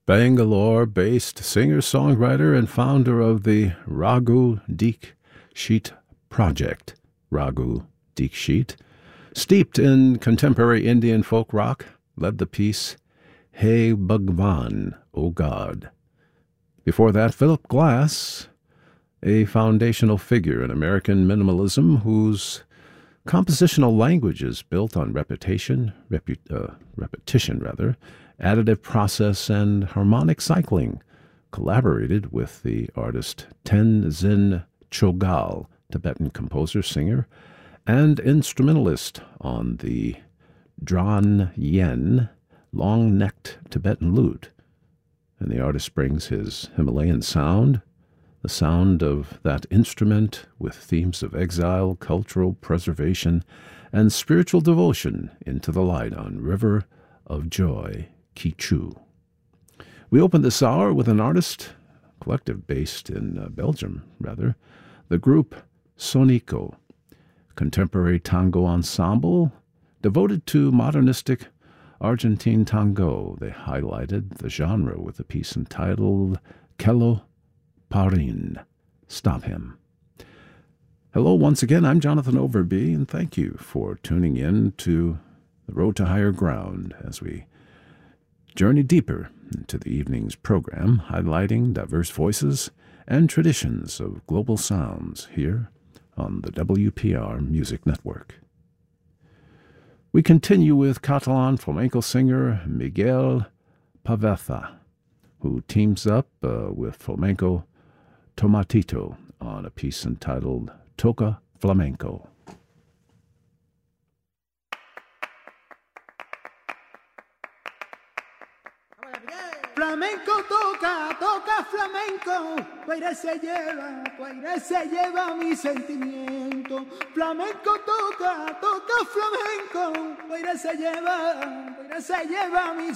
Bangalore-based singer-songwriter and founder of the Raghu Dikshit Project. Raghu Dikshit, steeped in contemporary Indian folk rock, led the piece Hey Bhagwan, O God. Before that, Philip Glass, a foundational figure in American minimalism whose compositional language is built on repetition, additive process, and harmonic cycling, collaborated with the artist Tenzin Chogal, Tibetan composer, singer, and instrumentalist on the Dran Yen, long-necked Tibetan lute. And the artist brings his Himalayan sound, the sound of that instrument with themes of exile, cultural preservation, and spiritual devotion into the light on River of Joy, Kichu. We opened this hour with an artist, collective based in Belgium, the group Sonico, contemporary tango ensemble devoted to modernistic Argentine tango. They highlighted the genre with a piece entitled Kello Parin, Stop Him. Hello once again, I'm Jonathan Overby, and thank you for tuning in to The Road to Higher Ground as we journey deeper into the evening's program, highlighting diverse voices and traditions of global sounds here on the WPR Music Network. We continue with Catalan flamenco singer Miguel Paveza, who teams up with flamenco Tomatito on a piece entitled Toca Flamenco. Flamenco toca, toca flamenco, tu aire se lleva mi sentimiento. Flamenco toca, toca flamenco, tu aire se lleva mi